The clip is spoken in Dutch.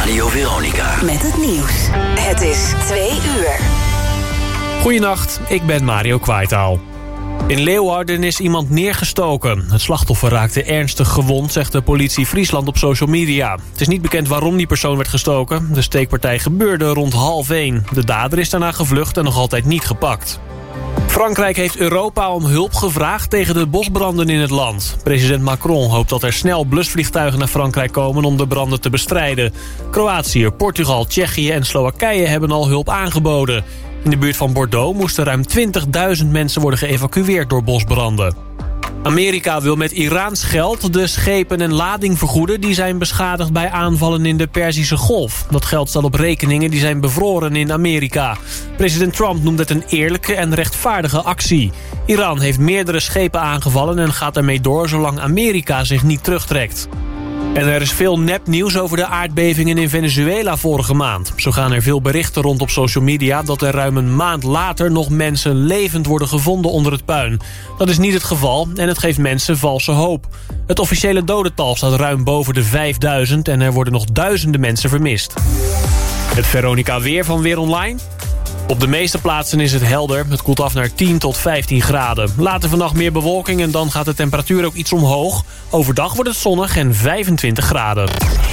Radio Veronica. Met het nieuws. Het is 2 uur. Goedenacht, ik ben Mario Kwaitaal. In Leeuwarden is iemand neergestoken. Het slachtoffer raakte ernstig gewond, zegt de politie Friesland op social media. Het is niet bekend waarom die persoon werd gestoken. De steekpartij gebeurde rond 12:30. De dader is daarna gevlucht en nog altijd niet gepakt. Frankrijk heeft Europa om hulp gevraagd tegen de bosbranden in het land. President Macron hoopt dat er snel blusvliegtuigen naar Frankrijk komen om de branden te bestrijden. Kroatië, Portugal, Tsjechië en Slowakije hebben al hulp aangeboden. In de buurt van Bordeaux moesten ruim 20.000 mensen worden geëvacueerd door bosbranden. Amerika wil met Iraans geld de schepen en lading vergoeden die zijn beschadigd bij aanvallen in de Perzische Golf. Dat geld staat op rekeningen die zijn bevroren in Amerika. President Trump noemt het een eerlijke en rechtvaardige actie. Iran heeft meerdere schepen aangevallen en gaat ermee door zolang Amerika zich niet terugtrekt. En er is veel nepnieuws over de aardbevingen in Venezuela vorige maand. Zo gaan er veel berichten rond op social media dat er ruim een maand later nog mensen levend worden gevonden onder het puin. Dat is niet het geval en het geeft mensen valse hoop. Het officiële dodental staat ruim boven de 5000 en er worden nog duizenden mensen vermist. Het Veronica weer van Weer Online. Op de meeste plaatsen is het helder. Het koelt af naar 10 tot 15 graden. Later vannacht meer bewolking en dan gaat de temperatuur ook iets omhoog. Overdag wordt het zonnig en 25 graden.